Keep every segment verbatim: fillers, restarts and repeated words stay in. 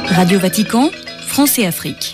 Radio Vatican, France et Afrique.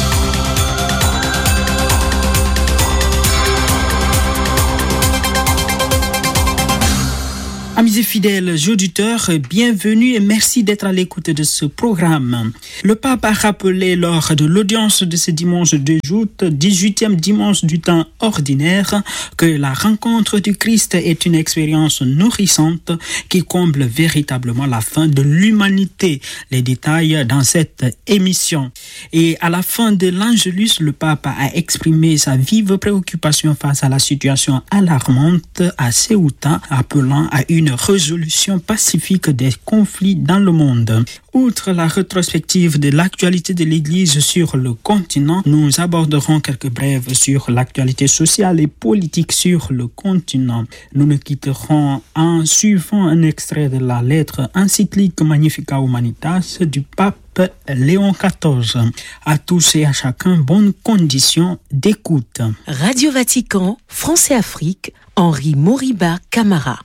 Amis et fidèles auditeurs, bienvenue et merci d'être à l'écoute de ce programme. Le pape a rappelé lors de l'audience de ce dimanche deux août, dix-huitième dimanche du temps ordinaire, que la rencontre du Christ est une expérience nourrissante qui comble véritablement la fin de l'humanité. Les détails dans cette émission. Et à la fin de l'Angelus, le pape a exprimé sa vive préoccupation face à la situation alarmante à Ceuta, appelant à une résolution pacifique des conflits dans le monde. Outre la rétrospective de l'actualité de l'Église sur le continent, nous aborderons quelques brèves sur l'actualité sociale et politique sur le continent. Nous nous quitterons en suivant un extrait de la lettre encyclique Magnificat Humanitas du pape Léon quatorze. À tous et à chacun, bonne condition d'écoute. Radio Vatican, France et Afrique, Henri Moriba Camara.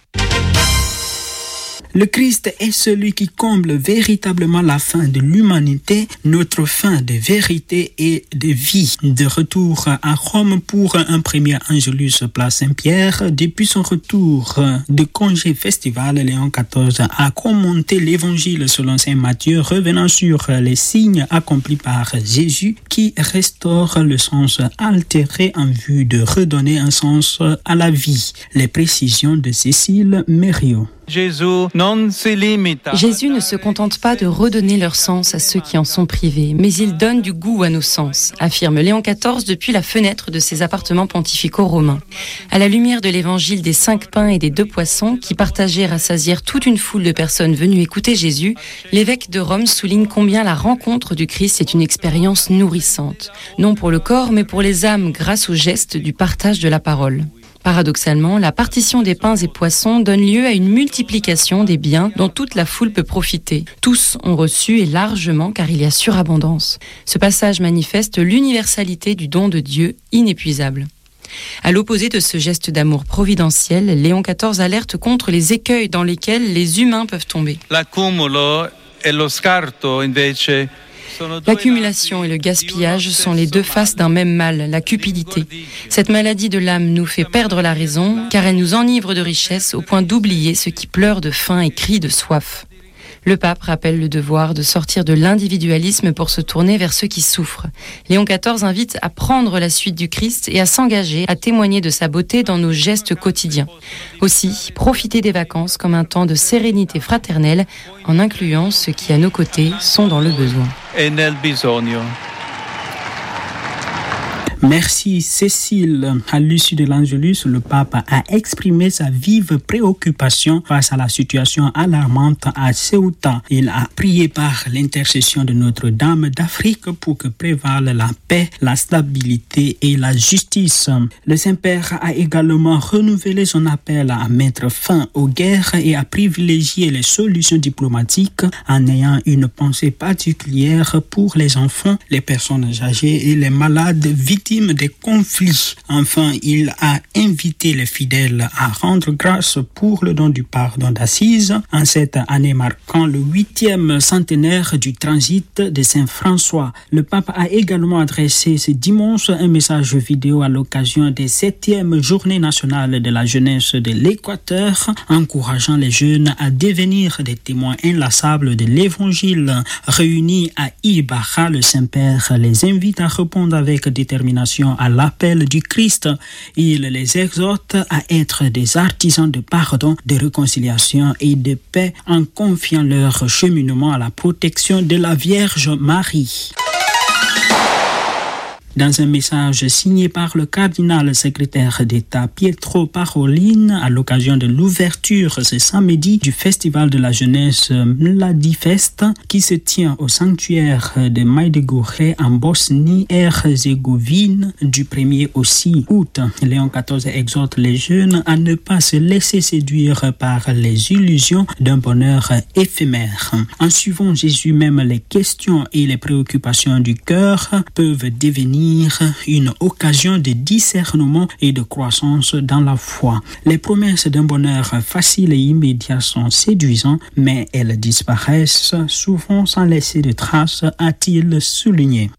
Le Christ est celui qui comble véritablement la fin de l'humanité, notre fin de vérité et de vie. De retour à Rome pour un premier Angelus place Saint-Pierre, depuis son retour de congé festival, Léon quatorze a commenté l'évangile selon saint Matthieu, revenant sur les signes accomplis par Jésus qui restaure le sens altéré en vue de redonner un sens à la vie. Les précisions de Cécile Mériot. Jésus ne se contente pas de redonner leur sens à ceux qui en sont privés, mais il donne du goût à nos sens, affirme Léon quatorze depuis la fenêtre de ses appartements pontificaux romains. À la lumière de l'évangile des cinq pains et des deux poissons, qui partageaient et rassasièrent toute une foule de personnes venues écouter Jésus, l'évêque de Rome souligne combien la rencontre du Christ est une expérience nourrissante, non pour le corps, mais pour les âmes grâce au geste du partage de la parole. Paradoxalement, la partition des pains et poissons donne lieu à une multiplication des biens dont toute la foule peut profiter. Tous ont reçu et largement car il y a surabondance. Ce passage manifeste l'universalité du don de Dieu inépuisable. À l'opposé de ce geste d'amour providentiel, Léon quatorze alerte contre les écueils dans lesquels les humains peuvent tomber. L'accumulo e lo scarto invece. L'accumulation et le gaspillage sont les deux faces d'un même mal, la cupidité. Cette maladie de l'âme nous fait perdre la raison, car elle nous enivre de richesse au point d'oublier ceux qui pleurent de faim et crient de soif. Le pape rappelle le devoir de sortir de l'individualisme pour se tourner vers ceux qui souffrent. Léon quatorze invite à prendre la suite du Christ et à s'engager à témoigner de sa beauté dans nos gestes quotidiens. Aussi, profiter des vacances comme un temps de sérénité fraternelle en incluant ceux qui, à nos côtés, sont dans le besoin. E nel bisogno. Merci Cécile. À l'issue de l'Angelus, le pape a exprimé sa vive préoccupation face à la situation alarmante à Ceuta. Il a prié par l'intercession de Notre-Dame d'Afrique pour que prévale la paix, la stabilité et la justice. Le Saint-Père a également renouvelé son appel à mettre fin aux guerres et à privilégier les solutions diplomatiques en ayant une pensée particulière pour les enfants, les personnes âgées et les malades victimes des conflits. Enfin, il a invité les fidèles à rendre grâce pour le don du pardon d'Assise en cette année marquant le huitième centenaire du transit de Saint François. Le pape a également adressé ce dimanche un message vidéo à l'occasion des septièmes journées nationales de la jeunesse de l'Équateur, encourageant les jeunes à devenir des témoins inlassables de l'Évangile. Réunis à Ibarra, le Saint-Père les invite à répondre avec détermination à l'appel du Christ. Il les exhorte à être des artisans de pardon, de réconciliation et de paix en confiant leur cheminement à la protection de la Vierge Marie. Dans un message signé par le cardinal secrétaire d'État Pietro Parolin à l'occasion de l'ouverture ce samedi du Festival de la jeunesse Mladifest qui se tient au sanctuaire de Majdegorje en Bosnie-Herzégovine du premier au six août. Léon quatorze exhorte les jeunes à ne pas se laisser séduire par les illusions d'un bonheur éphémère. En suivant Jésus, même les questions et les préoccupations du cœur peuvent devenir devenir une occasion de discernement et de croissance dans la foi. Les promesses d'un bonheur facile et immédiat sont séduisantes, mais elles disparaissent souvent sans laisser de traces, a-t-il souligné.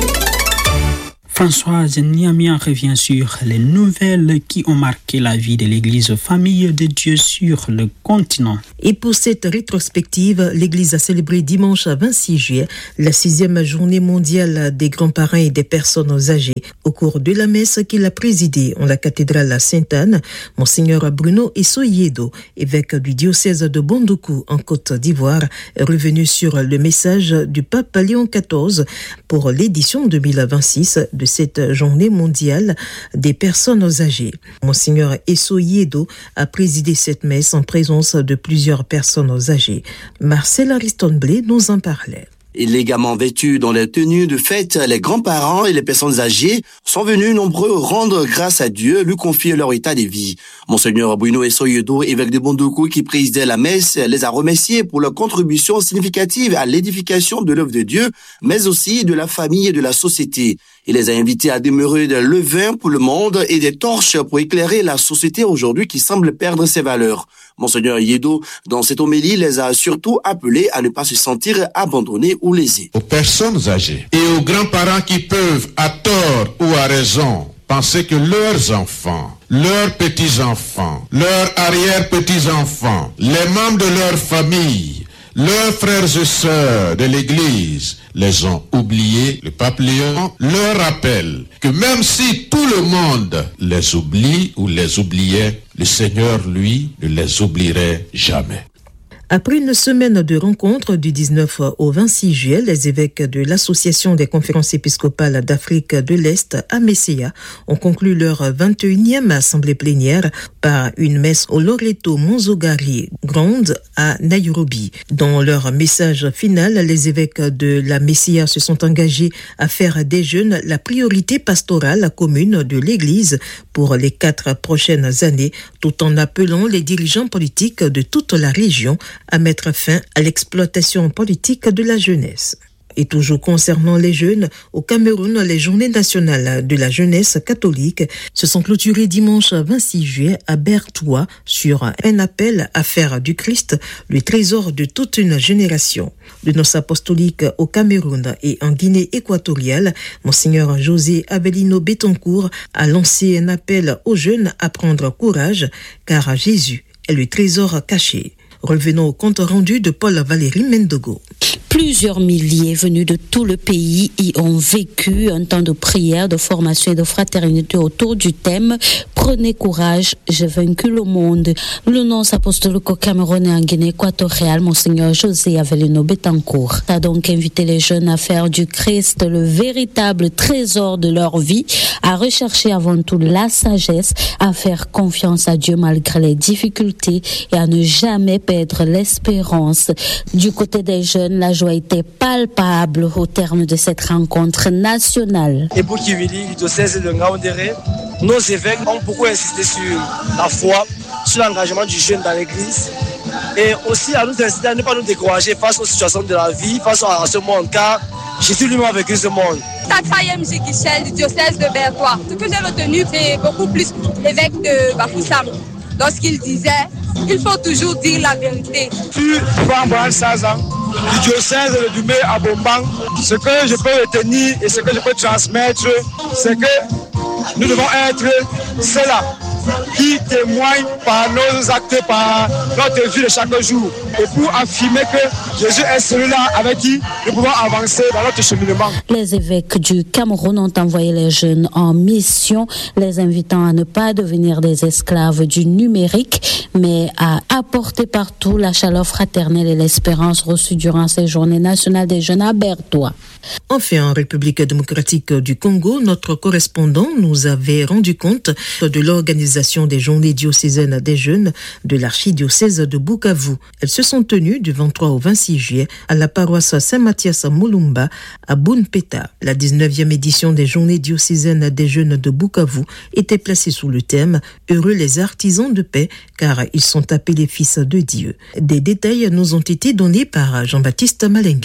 Françoise Niamia revient sur les nouvelles qui ont marqué la vie de l'Église Famille de Dieu sur le continent. Et pour cette rétrospective, l'Église a célébré dimanche vingt-six juillet la sixième journée mondiale des grands-parents et des personnes âgées. Au cours de la messe qu'il a présidée en la cathédrale Sainte-Anne, Monseigneur Bruno Essoyedo, évêque du diocèse de Bondoukou en Côte d'Ivoire, est revenu sur le message du pape Léon quatorze pour l'édition deux mille vingt-six de cette journée mondiale des personnes âgées. Monseigneur Essoyedo a présidé cette messe en présence de plusieurs personnes âgées. Marcel Ariston-Blé nous en parlait. Élégamment vêtus dans les tenues de fête, les grands-parents et les personnes âgées sont venus nombreux rendre grâce à Dieu, lui confier leur état de vie. Monseigneur Bruno Essoyedo, évêque de Bondoukou, qui présidait la messe, les a remerciés pour leur contribution significative à l'édification de l'œuvre de Dieu, mais aussi de la famille et de la société. Il les a invités à demeurer de levain pour le monde et des torches pour éclairer la société aujourd'hui qui semble perdre ses valeurs. Monseigneur Yedo, dans cette homélie, les a surtout appelés à ne pas se sentir abandonnés ou lésés. Aux personnes âgées et aux grands-parents qui peuvent, à tort ou à raison, penser que leurs enfants, leurs petits-enfants, leurs arrière-petits-enfants, les membres de leur famille, leurs frères et sœurs de l'Église les ont oubliés, le pape Léon leur rappelle que même si tout le monde les oublie ou les oubliait, le Seigneur, lui, ne les oublierait jamais. Après une semaine de rencontres du dix-neuf au vingt-six juillet, les évêques de l'Association des conférences épiscopales d'Afrique de l'Est, A M E C A, ont conclu leur vingt et unième assemblée plénière par une messe au Loreto Monzogari Grande à Nairobi. Dans leur message final, les évêques de la M E C A se sont engagés à faire des jeunes la priorité pastorale commune de l'Église pour les quatre prochaines années, tout en appelant les dirigeants politiques de toute la région à mettre fin à l'exploitation politique de la jeunesse. Et toujours concernant les jeunes, au Cameroun, les journées nationales de la jeunesse catholique se sont clôturées dimanche vingt-six juillet à Bertoua sur un appel à faire du Christ le trésor de toute une génération. Le nonce apostolique au Cameroun et en Guinée équatoriale, Monseigneur José Abelino Betancourt a lancé un appel aux jeunes à prendre courage, car Jésus est le trésor caché. Revenons au compte rendu de Paul-Valéry Mendogo. Plusieurs milliers venus de tout le pays y ont vécu un temps de prière, de formation et de fraternité autour du thème « Prenez courage, j'ai vaincu le monde ». Le nonce apostolique au Cameroun et en Guinée équatoriale, Monseigneur José Avelino Betancourt, a donc invité les jeunes à faire du Christ le véritable trésor de leur vie, à rechercher avant tout la sagesse, à faire confiance à Dieu malgré les difficultés et à ne jamais perdre l'espérance. Du côté des jeunes, la joie était palpable au terme de cette rencontre nationale. Et pour Kivili, du diocèse de Ngaoundéré, nos évêques ont beaucoup insisté sur la foi, sur l'engagement du jeune dans l'église et aussi à nous inciter à ne pas nous décourager face aux situations de la vie, face à ce monde, car Jésus lui-même a vécu ce monde. Tatsaye Mjikichel du diocèse de Bertoua. Ce que j'ai retenu, c'est beaucoup plus l'évêque de Bafoussam. Lorsqu'il disait, il faut toujours dire la vérité. Puis, Van Saza, du diocèse de Dumé à Bombang, ce que je peux retenir et ce que je peux transmettre, c'est que nous devons être ceux-là qui témoignent par nos actes, par notre vie de chaque jour. Et pour affirmer que Jésus est celui-là avec qui nous pouvons avancer dans notre cheminement. Les évêques du Cameroun ont envoyé les jeunes en mission, les invitant à ne pas devenir des esclaves du numérique, mais à apporter partout la chaleur fraternelle et l'espérance reçue durant ces journées nationales des jeunes à Bertoua. Enfin, en République démocratique du Congo, notre correspondant nous avait rendu compte de l'organisation des journées diocésaines des jeunes de l'archidiocèse de Bukavu. Elles se sont tenues du vingt-trois au vingt-six juillet à la paroisse Saint-Mathias Mulumba à Bunpeta. La dix-neuvième édition des journées diocésaines des jeunes de Bukavu était placée sous le thème « Heureux les artisans de paix, car ils sont appelés fils de Dieu ». Des détails nous ont été donnés par Jean-Baptiste Malengue.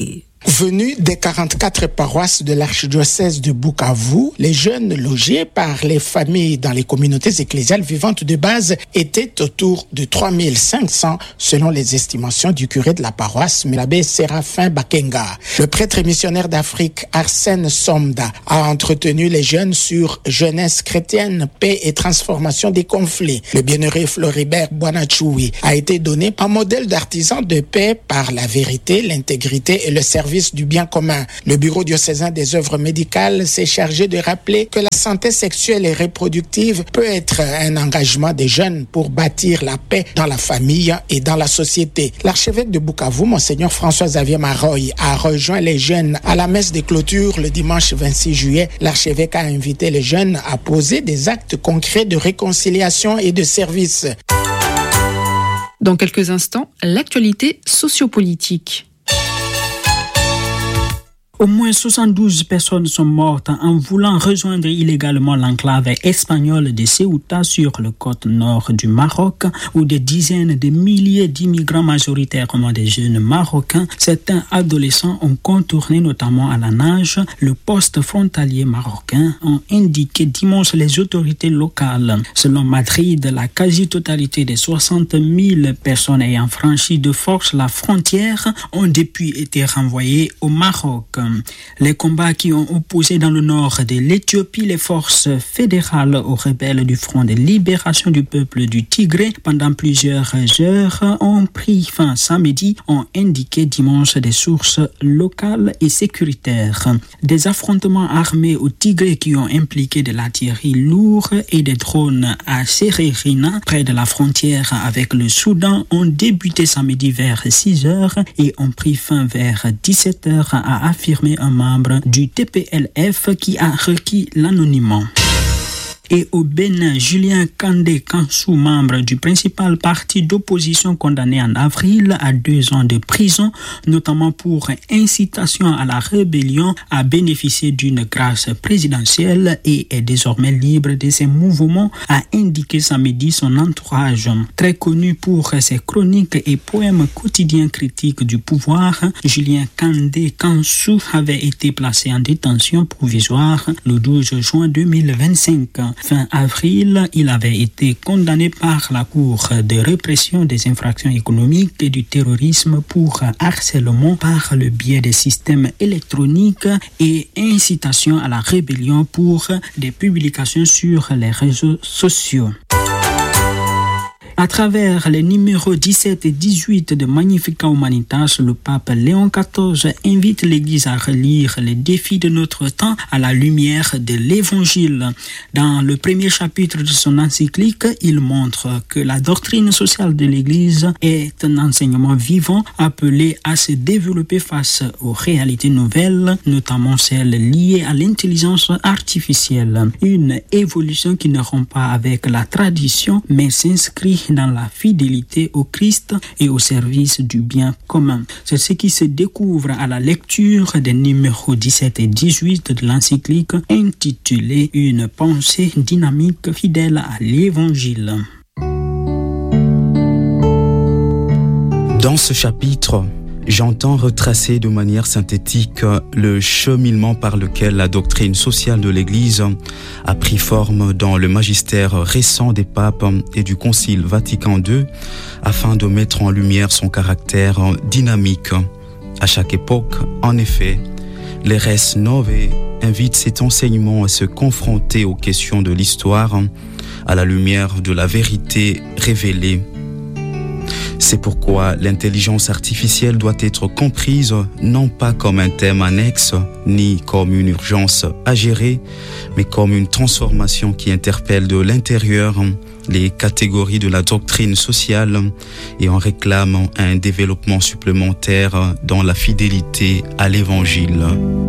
Venus des quarante-quatre paroisses de l'archidiocèse de Bukavu, les jeunes logés par les familles dans les communautés ecclésiales vivantes de base étaient autour de trois mille cinq cents selon les estimations du curé de la paroisse, l'abbé Séraphin Bakenga. Le prêtre missionnaire d'Afrique Arsène Somda a entretenu les jeunes sur jeunesse chrétienne, paix et transformation des conflits. Le bienheureux Floribert Boanachoui a été donné un modèle d'artisan de paix par la vérité, l'intégrité et le service du bien commun. Le bureau diocésain des œuvres médicales s'est chargé de rappeler que la santé sexuelle et reproductive peut être un engagement des jeunes pour bâtir la paix dans la famille et dans la société. L'archevêque de Bukavu, Monseigneur François-Xavier Maroy, a rejoint les jeunes à la messe de clôture le dimanche vingt-six juillet. L'archevêque a invité les jeunes à poser des actes concrets de réconciliation et de service. Dans quelques instants, l'actualité sociopolitique. Au moins soixante-douze personnes sont mortes en voulant rejoindre illégalement l'enclave espagnole de Ceuta sur le côte nord du Maroc, où des dizaines de milliers d'immigrants, majoritairement des jeunes marocains, certains adolescents ont contourné notamment à la nage le poste frontalier marocain, ont indiqué dimanche les autorités locales. Selon Madrid, la quasi-totalité des soixante mille personnes ayant franchi de force la frontière ont depuis été renvoyées au Maroc. Les combats qui ont opposé dans le nord de l'Éthiopie les forces fédérales aux rebelles du Front de libération du peuple du Tigré pendant plusieurs heures ont pris fin samedi, ont indiqué dimanche des sources locales et sécuritaires. Des affrontements armés au Tigré qui ont impliqué de l'artillerie lourde et des drones à Sererina, près de la frontière avec le Soudan, ont débuté samedi vers six heures et ont pris fin vers dix-sept heures, a affirmé un membre du T P L F qui a requis l'anonymat. Et au Bénin, Julien Kandé Kansou, membre du principal parti d'opposition condamné en avril à deux ans de prison, notamment pour incitation à la rébellion, a bénéficié d'une grâce présidentielle et est désormais libre de ses mouvements, a indiqué samedi son entourage. Très connu pour ses chroniques et poèmes quotidiens critiques du pouvoir, Julien Kandé Kansou avait été placé en détention provisoire le douze juin deux mille vingt-cinq. Fin avril, il avait été condamné par la Cour de répression des infractions économiques et du terrorisme pour harcèlement par le biais des systèmes électroniques et incitation à la rébellion pour des publications sur les réseaux sociaux. À travers les numéros dix-sept et dix-huit de Magnificat Humanitas, le pape Léon quatorze invite l'Église à relire les défis de notre temps à la lumière de l'Évangile. Dans le premier chapitre de son encyclique, il montre que la doctrine sociale de l'Église est un enseignement vivant appelé à se développer face aux réalités nouvelles, notamment celles liées à l'intelligence artificielle. Une évolution qui ne rompt pas avec la tradition, mais s'inscrit dans la fidélité au Christ et au service du bien commun. C'est ce qui se découvre à la lecture des numéros dix-sept et dix-huit de l'encyclique intitulée « Une pensée dynamique fidèle à l'Évangile ». Dans ce chapitre, j'entends retracer de manière synthétique le cheminement par lequel la doctrine sociale de l'Église a pris forme dans le magistère récent des papes et du Concile Vatican deux afin de mettre en lumière son caractère dynamique. À chaque époque, en effet, les Res Novae invitent cet enseignement à se confronter aux questions de l'histoire à la lumière de la vérité révélée. C'est pourquoi l'intelligence artificielle doit être comprise non pas comme un thème annexe, ni comme une urgence à gérer, mais comme une transformation qui interpelle de l'intérieur les catégories de la doctrine sociale et en réclame un développement supplémentaire dans la fidélité à l'Évangile.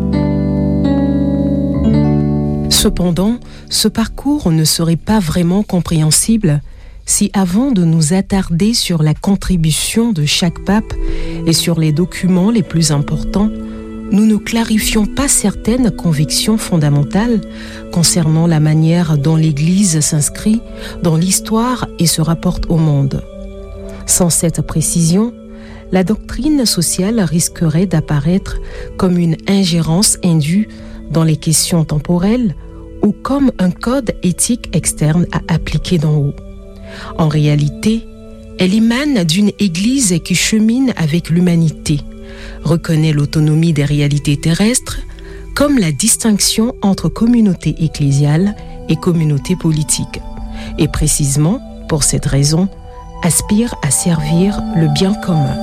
Cependant, ce parcours ne serait pas vraiment compréhensible si avant de nous attarder sur la contribution de chaque pape et sur les documents les plus importants, nous ne clarifions pas certaines convictions fondamentales concernant la manière dont l'Église s'inscrit dans l'histoire et se rapporte au monde. Sans cette précision, la doctrine sociale risquerait d'apparaître comme une ingérence indue dans les questions temporelles ou comme un code éthique externe à appliquer d'en haut. En réalité, elle émane d'une Église qui chemine avec l'humanité, reconnaît l'autonomie des réalités terrestres comme la distinction entre communauté ecclésiale et communauté politique, et précisément, pour cette raison, aspire à servir le bien commun.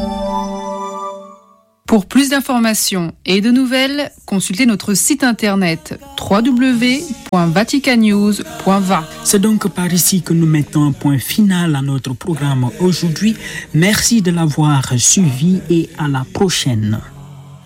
Pour plus d'informations et de nouvelles, consultez notre site internet w w w point vatican news point v a. C'est donc par ici que nous mettons un point final à notre programme aujourd'hui. Merci de l'avoir suivi et à la prochaine.